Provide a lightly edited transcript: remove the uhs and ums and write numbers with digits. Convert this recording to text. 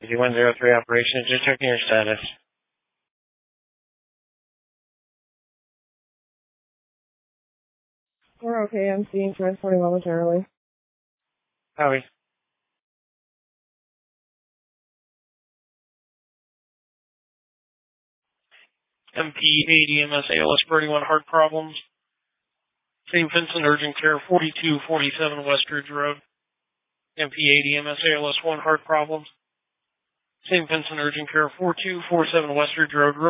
Z103 operations, just checking your status. We're okay. I'm seeing transporting momentarily. Howie. MP8 EMS ALS 31 heart problems. St. Vincent Urgent Care 4247 Westridge Road. MP8 EMS ALS 1 heart problems. St. Vincent Urgent Care 4247 Westridge Road.